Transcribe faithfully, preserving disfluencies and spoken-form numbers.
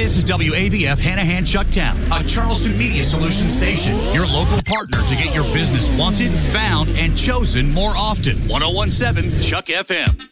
This is W A V F Hanahan Chucktown, a Charleston Media Solutions station. Your local partner to get your business wanted, found, and chosen more often. ten seventeen Chuck F M.